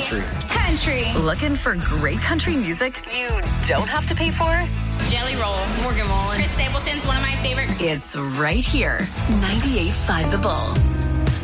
Country. Country. Looking for great country music you don't have to pay for? Jelly Roll, Morgan Wallen. Chris Stapleton's one of my favorite. It's right here. 98.5 The Bull.